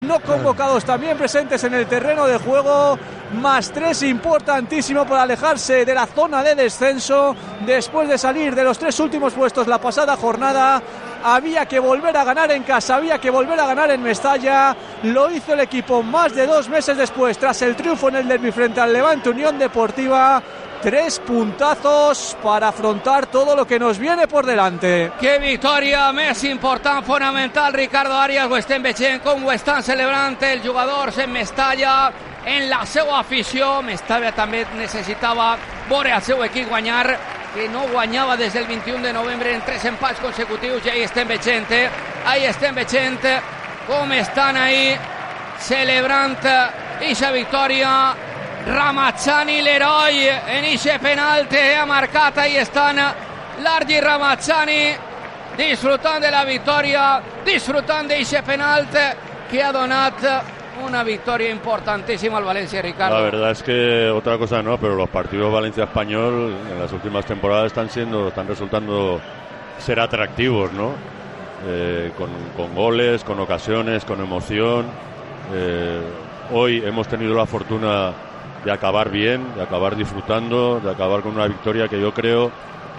no convocados también presentes en el terreno de juego, +3 importantísimo para alejarse de la zona de descenso después de salir de los 3 últimos puestos la pasada jornada. Había que volver a ganar en casa, había que volver a ganar en Mestalla. Lo hizo el equipo más de 2 meses después, tras el triunfo en el derbi frente al Levante Unión Deportiva. 3 puntazos para afrontar todo lo que nos viene por delante. Que victòria més important, fonamental, Ricardo Arias. Ho estem veient com ho estan celebrant els jugadors en Mestalla, en la seva afició. Mestalla també necessitava veure el seu equip guanyar, que no guanyava des del 21 de novembre en 3 empats consecutius, i ahí estem veient com estan ahí celebrant aquesta victòria. Ramazzani, l'heroi, en ixe penalti ha marcat, ahí estan l'Argi Ramazzani disfrutant de la victòria, disfrutant d'ixe penalti que ha donat una victoria importantísima al Valencia, Ricardo. La verdad es que otra cosa no, pero los partidos Valencia-Español en las últimas temporadas están resultando ser atractivos, ¿no? Con goles, con ocasiones, con emoción. Hoy hemos tenido la fortuna de acabar bien, de acabar disfrutando, de acabar con una victoria que yo creo,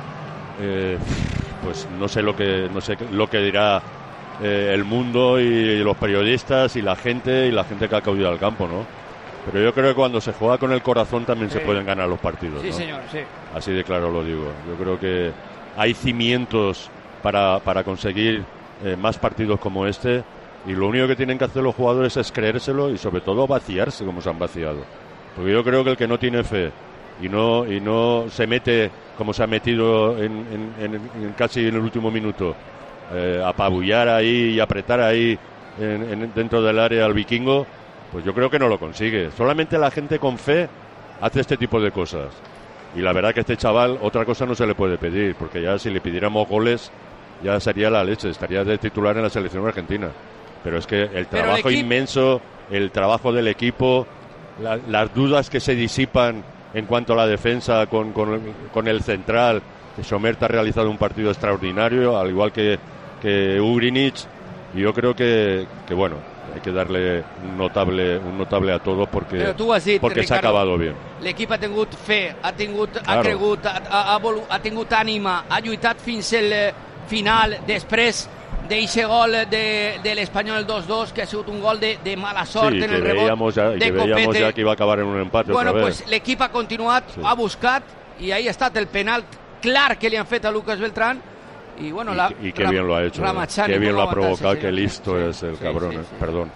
pues no sé lo que dirá el mundo y los periodistas y la gente que ha acudido al campo, ¿no? Pero yo creo que cuando se juega con el corazón también se pueden ganar los partidos, sí, ¿no? Señor, sí. Así de claro lo digo. Yo creo que hay cimientos para conseguir más partidos como este, y lo único que tienen que hacer los jugadores es creérselo y sobre todo vaciarse como se han vaciado. Porque yo creo que el que no tiene fe y no se mete como se ha metido en casi en el último minuto, apabullar ahí y apretar ahí dentro del área al vikingo, pues yo creo que no lo consigue. Solamente la gente con fe hace este tipo de cosas. Y la verdad que este chaval, otra cosa no se le puede pedir, porque ya si le pidiéramos goles ya sería la leche, estaría de titular en la selección argentina. Pero es que el trabajo inmenso, el trabajo del equipo, las dudas que se disipan en cuanto a la defensa con el central, que Sommerth ha realizado un partido extraordinario, al igual que Ugrinic, y yo creo que bueno, hay que darle un notable a todo porque dit, Ricardo, s'ha acabat bien. L'equip ha tingut fe, ha cregut, ha tingut ànima, ha lluitat fins al final, després d'eixe gol de l'Espanyol 2-2, que ha sigut un gol de mala sort en el rebot de Copete. Veíamos ya que iba a acabar en un empate bueno, otra pues vez. l'equip ha continuat, ha buscat, i ahí ha estat el penal clar que li han fet a Lucas Beltrán. Y bueno, y qué bien lo ha hecho, qué bien lo ha provocado, qué listo es el cabrón. Sí. Perdón.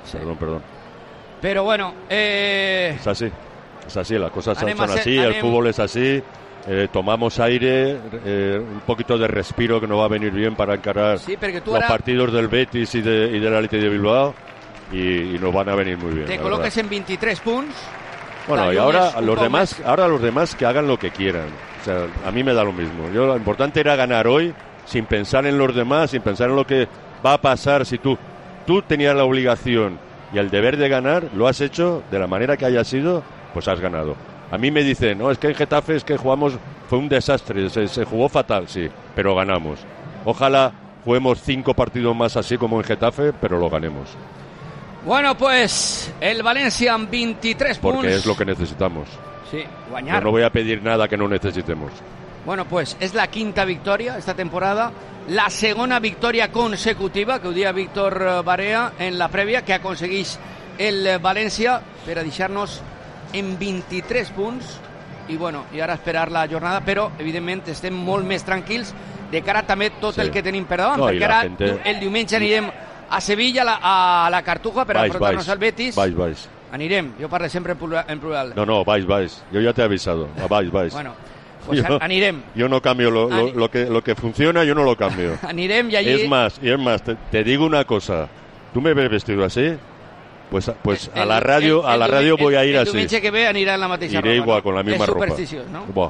Pero bueno, es así, las cosas son así, el fútbol es así. Tomamos aire, un poquito de respiro que nos va a venir bien para encarar los partidos del Betis y del Athletic de Bilbao, y nos van a venir muy bien. Te coloques en 23 puntos. Bueno, y ahora los demás que hagan lo que quieran. O sea, a mí me da lo mismo. Lo importante era ganar hoy, sin pensar en los demás, sin pensar en lo que va a pasar. Si tú tenías la obligación y el deber de ganar, lo has hecho de la manera que haya sido, pues has ganado. A mí me dicen, no, es que en Getafe fue un desastre, se jugó fatal, sí, pero ganamos. Ojalá juguemos 5 partidos más así como en Getafe, pero lo ganemos. Bueno, pues el Valencia en 23 puntos. Porque es lo que necesitamos. Sí, guanyar. Yo no voy a pedir nada que no necesitemos. Bueno, pues es la 5ª victòria esta temporada, la 2ª victòria consecutiva, que ho dia Víctor Barea en la prèvia, que aconsegueix el València per a deixar-nos en 23 punts. I bueno, i ara esperar la jornada, però evidentment estem molt més tranquils de cara també tot el que tenim per davant, perquè ara el diumenge anirem a Sevilla, a la Cartuja, per a enfrontar-nos al Betis. Vais. Anirem, jo parlo sempre en plural. No, vais. Yo ya te he avisado. Vais. Bueno, pues anirem. Yo no cambio lo que funciona, yo no lo cambio. Anirem i allí... Es más, te digo una cosa. ¿Tú me ves vestido así? Pues a la radio voy a ir así. El diumenge que ve anirà en la mateixa ropa. Iré igual, con la misma ropa. Es supersticiós, ¿no? Buah.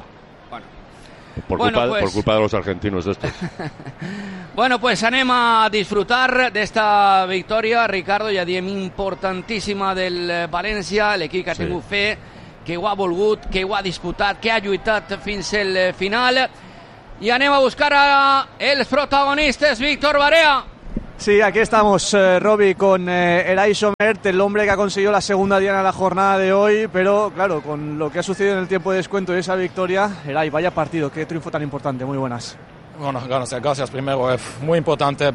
Por culpa de los argentinos estos. Bueno, pues anem a disfrutar d'esta victòria, Ricardo, ja diem importantíssima del València, l'equip que ha tingut fe, que ho ha volgut, que ho ha disputat, que ha lluitat fins al final. I anem a buscar a els protagonistes, Víctor Barea. Sí, aquí estamos, Robbie, con Eray Somert, el hombre que ha conseguido la segunda diana de la jornada de hoy, pero claro, con lo que ha sucedido en el tiempo de descuento y esa victoria, Eray, vaya partido, qué triunfo tan importante, muy buenas. Bueno, gracias primero, es muy importante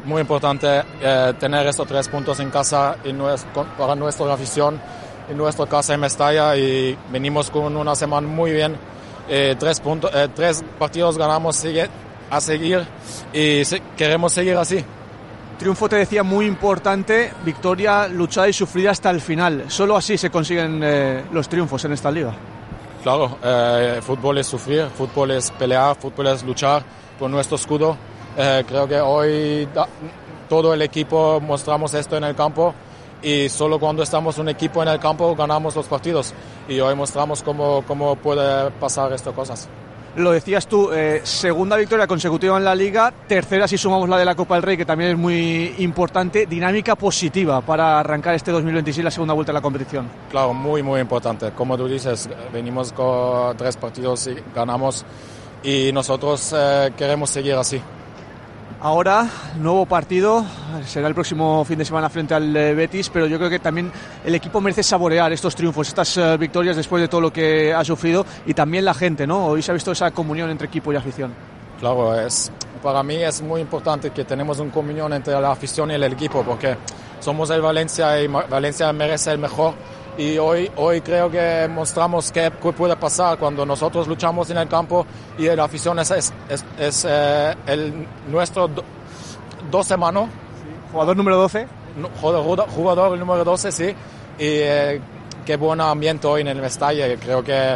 tener estos 3 puntos en casa para nuestra afición, en nuestra casa en Mestalla, y venimos con una semana muy bien, 3 partidos ganamos a seguir y queremos seguir así. Triunfo, te decía, muy importante, victoria luchada y sufrida hasta el final. Solo así se consiguen los triunfos en esta liga. Claro, fútbol es sufrir, fútbol es pelear, fútbol es luchar por nuestro escudo. Creo que hoy todo el equipo mostramos esto en el campo, y solo cuando estamos un equipo en el campo ganamos los partidos, y hoy mostramos cómo puede pasar estas cosas. Lo decías tú, segunda victoria consecutiva en la Liga, tercera si sumamos la de la Copa del Rey, que también es muy importante, dinámica positiva para arrancar este 2026, la segunda vuelta de la competición. Claro, muy importante. Como tú dices, venimos con 3 partidos y ganamos, y nosotros queremos seguir así. Ahora, nuevo partido, será el próximo fin de semana frente al Betis, pero yo creo que también el equipo merece saborear estos triunfos, estas victorias después de todo lo que ha sufrido, y también la gente, ¿no? Hoy se ha visto esa comunión entre equipo y afición. Claro, para mí es muy importante que tenemos una comunión entre la afición y el equipo, porque somos el Valencia y Valencia merece el mejor. Y hoy creo que mostramos qué puede pasar cuando nosotros luchamos en el campo y la afición es nuestro 12 mano. Jugador número 12. Jugador número 12, sí. Y qué buen ambiente hoy en el Mestalla. Creo que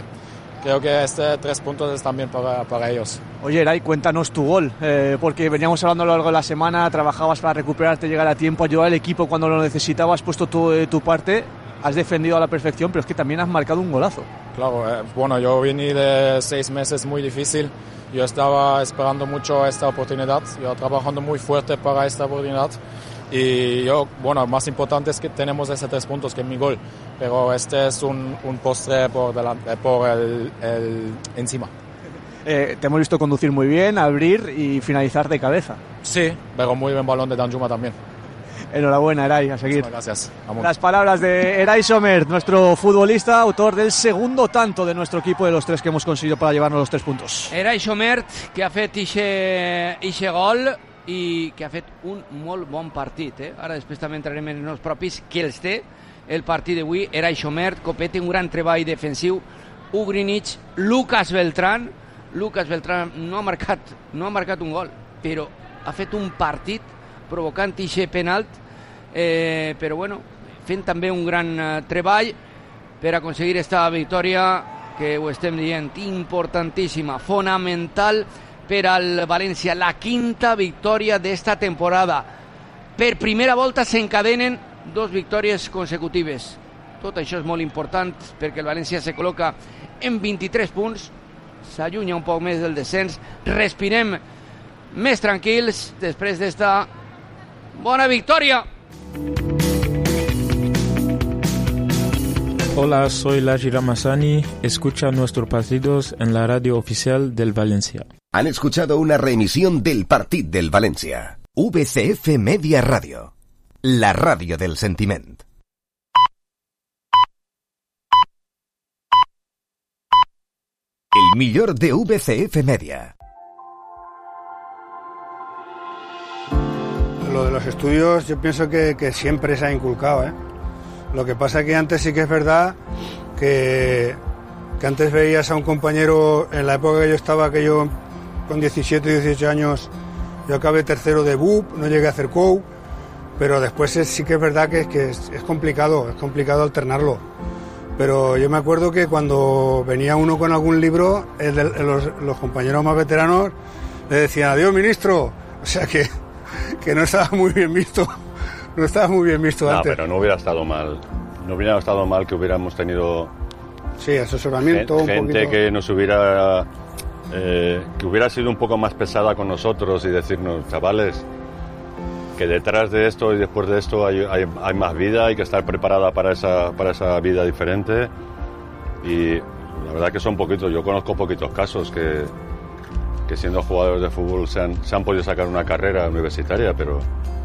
3 puntos es también para ellos. Oye, Eray, cuéntanos tu gol, porque veníamos hablando a lo largo de la semana, trabajabas para recuperarte, llegar a tiempo, ayudar al equipo cuando lo necesitabas, puesto tu parte. Has defendido a la perfección, pero es que también has marcado un golazo. Claro, bueno, yo vine de 6 meses muy difícil. Yo estaba esperando mucho esta oportunidad, yo trabajando muy fuerte para esta oportunidad. Y más importante es que tenemos ese 3 puntos, que es mi gol. Pero este es un postre por el encima. Te hemos visto conducir muy bien, abrir y finalizar de cabeza. Sí, pero muy buen balón de Danjuma también. Enhorabuena, Eray, a seguir. Gracias. Vamos. Las palabras de Eray Somert, nuestro futbolista, autor del segundo tanto de nuestro equipo, de los 3 que hemos conseguido para llevarnos los 3 puntos. Eray Somert, que ha fet ixe gol i que ha fet un molt bon partit. Ara després també entrarem en els propis que els té el partit d'avui. Eray Somert, Copete, un gran treball defensiu. Ugrinic, Lucas Beltrán no ha marcat un gol, però ha fet un partit provocant ixe penalt, però bueno, fent també un gran treball per aconseguir esta victòria que ho estem dient, importantíssima, fonamental per al València, la 5ª victòria d'esta temporada. Per primera volta s'encadenen 2 victòries consecutives. Tot això és molt important perquè el València se col·loca en 23 punts, s'allunya un poc més del descens, respirem més tranquils després d'esta buena victoria. Hola, soy Laji Ramazani. Escucha nuestros partidos en la radio oficial del Valencia. Han escuchado una reemisión del Partit del Valencia. VCF Media Radio. La radio del sentiment. El millor de VCF Media. Lo de los estudios yo pienso que siempre se ha inculcado, ¿eh? Lo que pasa es que antes sí que es verdad que antes veías a un compañero, en la época que yo estaba, que yo con 17 y 18 años, yo acabé tercero de BUP, no llegué a hacer COU, pero después sí que es verdad que es complicado alternarlo. Pero yo me acuerdo que cuando venía uno con algún libro, los compañeros más veteranos le decían adiós, ministro, o sea que no estaba muy bien visto. No estaba muy bien visto antes. No, pero no hubiera estado mal. No hubiera estado mal que hubiéramos tenido... Sí, asesoramiento. Gente que nos hubiera... que hubiera sido un poco más pesada con nosotros y decirnos, chavales, que detrás de esto y después de esto hay más vida, hay que estar preparada para esa vida diferente. Y la verdad que son poquitos. Yo conozco poquitos casos que siendo jugadores de fútbol se han podido sacar una carrera universitaria, pero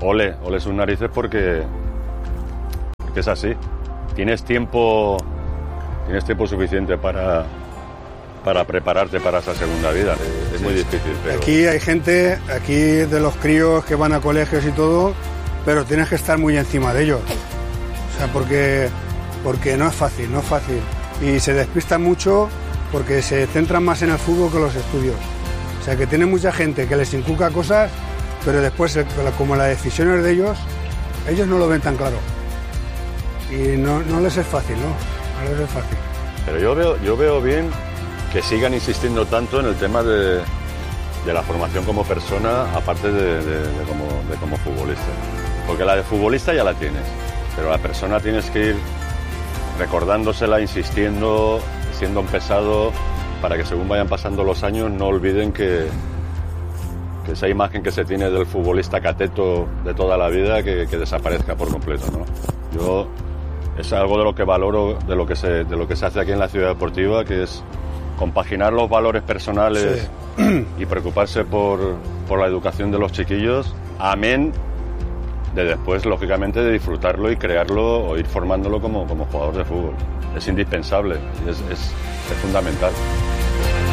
ole sus narices porque es así. Tienes tiempo suficiente para prepararte para esa segunda vida. Es muy difícil. Pero... Aquí hay gente, aquí de los críos que van a colegios y todo, pero tienes que estar muy encima de ellos. O sea, porque no es fácil. Y se despistan mucho porque se centran más en el fútbol que en los estudios. O sea, que tiene mucha gente que les inculca cosas, pero después, como la decisión es de ellos no lo ven tan claro. Y no les es fácil, ¿no? No les es fácil. Pero yo veo bien que sigan insistiendo tanto en el tema de la formación como persona, aparte de como futbolista. Porque la de futbolista ya la tienes, pero la persona tienes que ir recordándosela, insistiendo, siendo un pesado, para que según vayan pasando los años no olviden que esa imagen que se tiene del futbolista cateto de toda la vida que desaparezca por completo, ¿no? Yo es algo de lo que valoro de lo que se hace aquí en la Ciudad Deportiva, que es compaginar los valores personales y preocuparse por la educación de los chiquillos, amén de después, lógicamente, de disfrutarlo y crearlo o ir formándolo como jugador de fútbol. Es indispensable y es fundamental.